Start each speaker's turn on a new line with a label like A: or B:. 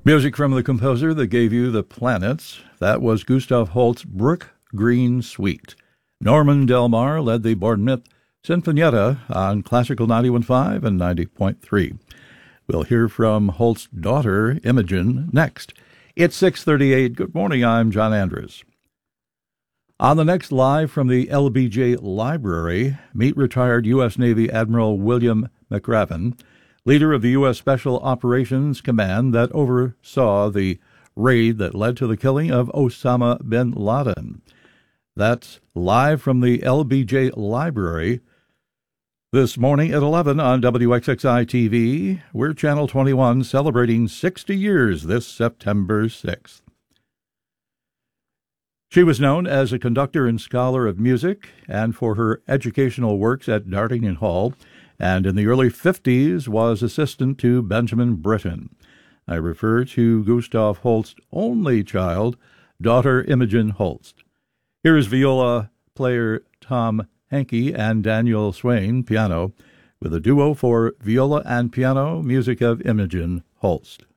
A: Music from the composer that gave you The Planets. That was Gustav Holst's Brook Green Suite. Norman Del Mar led the Bournemouth Sinfonietta on Classical 91.5 and 90.3. We'll hear from Holst's daughter, Imogen, next. It's 6:38. Good morning, I'm John Andrews. On the next Live from the LBJ Library, meet retired U.S. Navy Admiral William McRaven, leader of the U.S. Special Operations Command that oversaw the raid that led to the killing of Osama bin Laden. That's live from the LBJ Library this morning at 11 on WXXI-TV. We're Channel 21 celebrating 60 years this September 6th. She was known as a conductor and scholar of music and for her educational works at Dartington Hall, and in the early 50s was assistant to Benjamin Britten. I refer to Gustav Holst's only child, daughter Imogen Holst. Here is viola player Tom Henke and Daniel Swain, piano, with a duo for viola and piano, music of Imogen Holst.